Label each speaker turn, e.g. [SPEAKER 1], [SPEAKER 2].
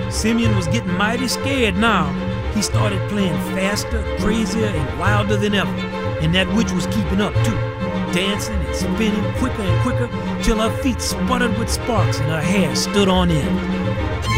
[SPEAKER 1] Simeon was getting mighty scared now. He started playing faster, crazier, and wilder than ever. And that witch was keeping up too, dancing and spinning quicker and quicker till her feet sputtered with sparks and her hair stood on end.